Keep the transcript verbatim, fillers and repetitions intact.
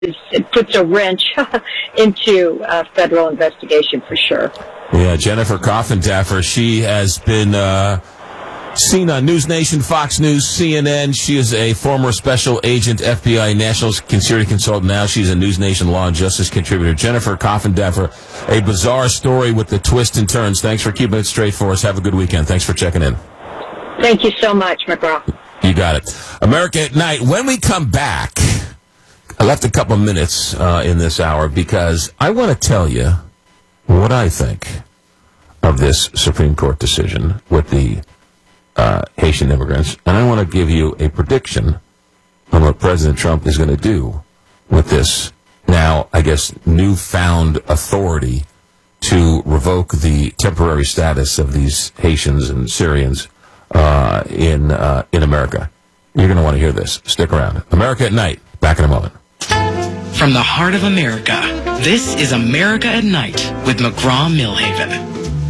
it puts a wrench into uh, federal investigation for sure. Yeah, Jennifer Coffindaffer, she has been uh, seen on News Nation, Fox News, C N N. She is a former special agent, F B I national security consultant. Now she's a News Nation law and justice contributor. Jennifer Coffindaffer, a bizarre story with the twists and turns. Thanks for keeping it straight for us. Have a good weekend. Thanks for checking in. Thank you so much, McGraw. You got it. America at Night. When we come back, I left a couple of minutes uh, in this hour because I want to tell you what I think of this Supreme Court decision with the uh, Haitian immigrants, and I want to give you a prediction on what President Trump is going to do with this now, I guess, newfound authority to revoke the temporary status of these Haitians and Syrians uh, in uh, in America. You're going to want to hear this. Stick around. America at Night. Back in a moment. From the heart of America, this is America at Night with McGraw-Milhaven.